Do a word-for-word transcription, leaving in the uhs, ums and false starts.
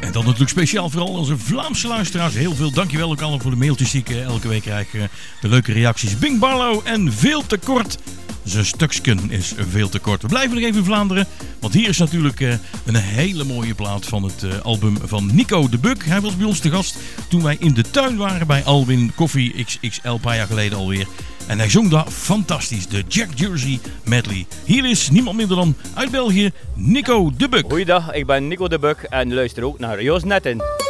En dan natuurlijk speciaal vooral onze Vlaamse luisteraars. Heel veel dankjewel ook allemaal voor de mailtjes die ik uh, elke week krijg. Uh, de leuke reacties. Bing Barlow en veel te kort. Zijn stuksken is veel te kort. We blijven nog even in Vlaanderen. Want hier is natuurlijk uh, een hele mooie plaat van het uh, album van Nico de Buk. Hij was bij ons te gast toen wij in de tuin waren bij Alwin Koffie X X L, een paar jaar geleden alweer. En hij zong daar fantastisch, de Jack Jersey medley. Hier is niemand minder dan uit België, Nico de Buk. Goeiedag, ik ben Nico de Buk en luister ook naar Jos Netten.